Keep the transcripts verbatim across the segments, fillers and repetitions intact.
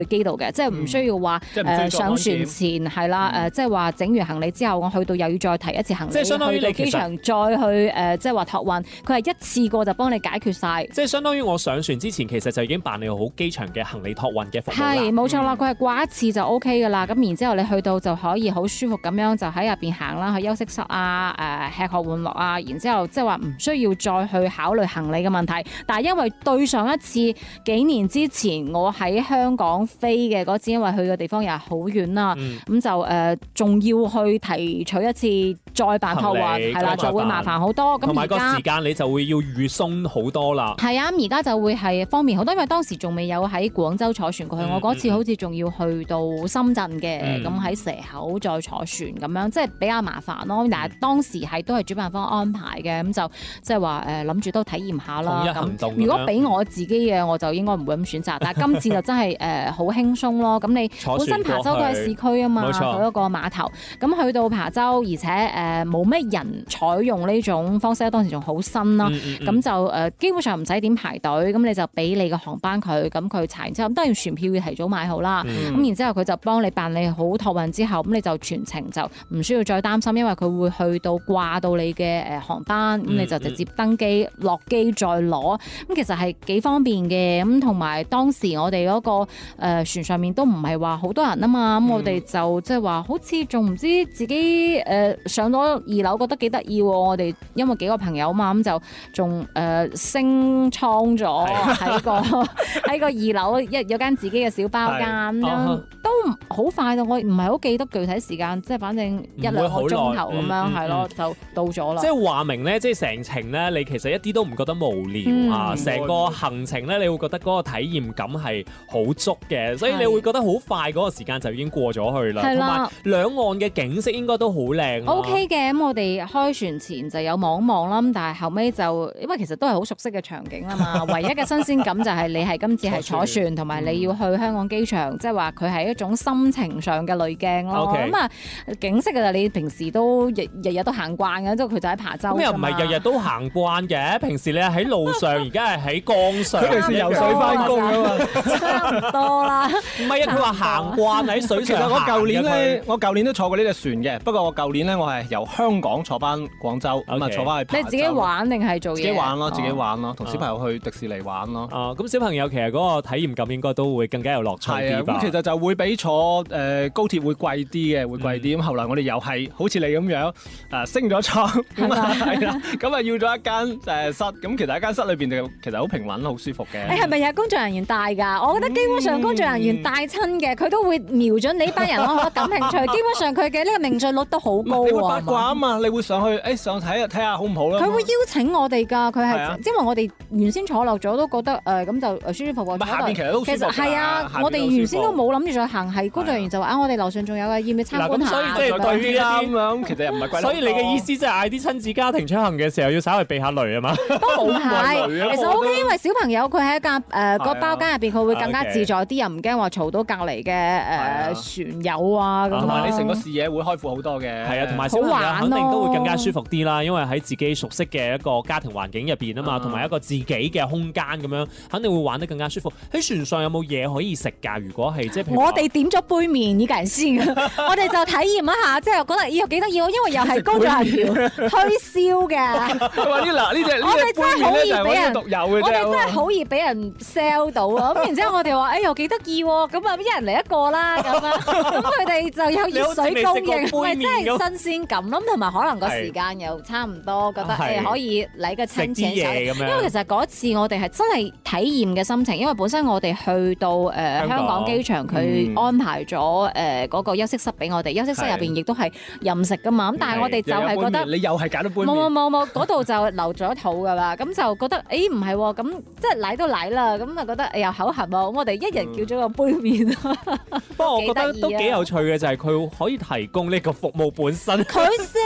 機度嘅，即係唔需要話誒上船前係啦誒，即係話整完行李之後，我去到又要再提一次行李， 即係相當於你去到機場再去誒，即係話託運，佢係一次過就幫你解決晒。 即係相當於我上船之前，其實就已經辦理好機場嘅行李託運嘅服務啦。 係冇錯啦，佢係掛一次就 O K 噶啦。咁然之後你去到就可以好舒服咁樣就喺入邊行啦，去休息室啊，誒吃喝玩樂啊，然之後即係話唔需要再去考慮行李嘅問題。但係因為對上一次幾年之前我喺香港飛嘅嗰次，因為去嘅地方又係好遠啦，咁、嗯、就誒仲、呃、要去提取一次再辦託運，係啦，就會麻煩好多。咁同埋個時間你就會要預鬆好多啦。係啊，而家就會係方便好多，因為當時仲未有喺廣州坐船過去，嗯、我嗰次好似仲要去到深圳嘅，咁喺、嗯、蛇口再坐船咁樣，即係比較麻煩咯。但係當時係都係主辦方安排嘅，咁就即係話誒諗住都體驗下啦。咁如果俾我自己嘅，我就應該唔會咁選擇。但係今次就真係誒好輕鬆咯。咁你本身琶洲都係市區啊嘛，佢一個碼頭，咁去到琶洲，而且誒冇咩人採用呢種方式，當時仲好新啦。咁、嗯嗯嗯、就誒、呃、基本上唔使點排隊，咁你就俾你個航班佢，咁佢查完之後，咁當然船票要提早買好啦。咁、嗯、然之後佢就幫你辦理好託運之後，咁你就全程就唔需要再擔心，因為佢會去到掛到你嘅誒航班，咁、嗯、你就直接登機落機再攞。咁其實係幾方便嘅。咁同埋當時我哋嗰、那個誒、呃、船上面都唔係話好多人啊嘛，咁、嗯、我哋就即係話好似仲唔知自己誒、呃、上咗二樓覺得幾得意喎。我哋因為幾個朋友嘛，咁就仲誒升艙咗喺個喺個二樓一有間自己嘅小包間咁樣，都好快到，我唔係好記得具體時間，即係反正一兩個鐘頭咁樣係咯，就到咗啦。 即係話明咧，即係成程咧，你其實一啲都唔覺得無聊、嗯、啊！成個行程咧，你會覺得嗰個體驗感係好足嘅，所以你會覺得好快嗰個時間就已經過咗去啦。同埋兩岸嘅景色應該都好靚。O K 嘅，咁我哋開船前就有望望啦，咁但係後尾就因為其實都係好熟悉嘅場景啊嘛，唯一嘅新鮮感就係你係今次係坐船，同埋你要去香港機場，即係話佢係一種心情上嘅濾鏡咯。咁啊 Okay. 景色啊，你平時都日日日都行慣嘅，即係佢就喺琶洲。咁又唔係日日都行慣嘅，平時你喺路上，而家係喺江上。佢平時游水翻工啊嘛， 差唔多啦。 唔係啊，佢話行慣喺水上。 其實我舊年咧，我舊年都坐過呢隻船嘅，不過我舊年咧我係由香港坐翻廣州，咁啊 Okay. 坐翻去琶洲。 你自己玩定係做嘢？ 自己玩咯，自己玩咯，同、哦、小朋友去迪士尼玩咯。 啊，咁小朋友其實嗰個體驗感應該都會更加有樂趣啲吧？ 咁其實就會比坐誒、呃、高鐵會貴啲嘅，會貴啲。咁、嗯、後來我哋又係好似你咁樣誒升咗艙，咁啊係啦，咁啊要咗一間誒室。咁其實一間室裏邊就其實好平穩，好舒服嘅。 誒係咪有工作人員帶㗎？我覺得基本上工作人員帶親嘅，佢都會瞄準你班人咯，我感興趣。基本上佢嘅呢個命中率都好高喎。 你會八卦啊嘛？你會上去誒上睇下睇下好唔好啦？ 佢會邀請我哋㗎，佢係因為我哋原先坐落咗都覺得誒咁就舒舒服服。 下邊其實都舒服。 其實係啊，我哋原先都冇諗住再行，係工作人員就話啊，我哋樓上仲有嘅，要唔要參觀下？ 所以即係貴啲啦咁樣， 其實又唔係貴。 所以你嘅意思即係嗌啲親子家庭出行嘅時候要稍微避下雷啊嘛？ 都唔係，其實 O K，因為小朋友佢喺一間誒個包間入邊，佢會更加自在啲，又唔驚話嘈到隔離嘅誒船友啊咁。 同埋你成個視野會開闊好多嘅。 係啊，同埋小朋友肯定都會更加舒服啲啦，因為喺自己熟悉嘅一個家庭環境入邊啊嘛，同埋一個自己嘅空間咁樣，肯定會玩得更加舒服。喺船上有冇嘢可以食㗎？如果係即係我哋點咗杯麵呢個人先，我哋就體驗一下，即係覺得咦幾得意喎，因為又係工作人員推銷嘅。 話呢嗱呢隻呢隻杯麵咧就係我哋獨有嘅啫。 我哋真係好易俾人 sell 到啊！咁然之後我哋話誒又幾得意喎，咁啊一人嚟一個啦咁樣，咁佢哋就有熱水供應，咪真係新鮮感咯，同埋可能個時間又差唔多，覺得誒可以嚟個親情嘢咁樣。因為其實嗰次我哋係真係體驗嘅心情，因為本身我哋去到誒香港機場，佢安排咗誒嗰個休息室俾我哋，休息室入邊亦都係任食噶嘛。咁但係我哋就係覺得你又係揀咗杯麵， 冇冇冇冇嗰度就留咗肚噶啦。咁就覺得誒唔係喎，咁即係嚟都嚟啦，咁啊覺得又口痕喎。咁我哋一人叫咗個杯麵。 不過我覺得都幾有趣嘅就係佢可以提供呢個服務本身。 佢 sell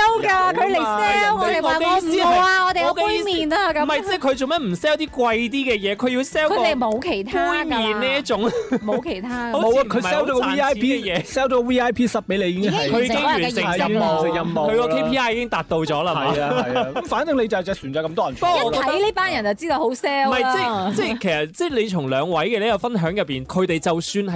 sell 㗎，佢嚟 sell 我哋話我唔好啊，我哋有杯麵啊咁。 唔係，即係佢做咩唔 sell 啲貴啲嘅嘢？佢要 sell 佢哋冇其他㗎。 杯麵呢一種冇其他。 冇啊，佢 sell 到個 V I P 嘅嘢 ，sell 到 V I P 室俾你已經係。 佢已經完成任務， 任務。 佢個 K P I 已經達到咗啦嘛。 係啊係啊，咁反正你就係隻船就咁多人坐。 一睇呢班人就知道好 sell 唔係即係即係其實即係你從兩位嘅呢個分享入邊，佢哋就算係。